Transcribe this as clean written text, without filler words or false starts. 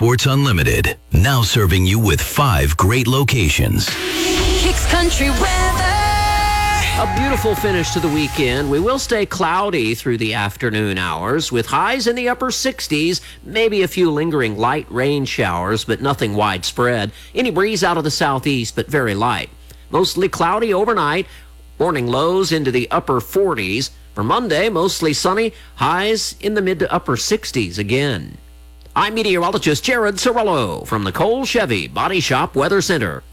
Sports Unlimited, now serving you with 5 great locations. Kicks Country weather. A beautiful finish to the weekend. We will stay cloudy through the afternoon hours with highs in the upper 60s, maybe a few lingering light rain showers, but nothing widespread. Any breeze out of the southeast, but very light. Mostly cloudy overnight, morning lows into the upper 40s. For Monday, mostly sunny, highs in the mid to upper 60s again. I'm meteorologist Jared Cirillo from the Cole Chevy Body Shop Weather Center.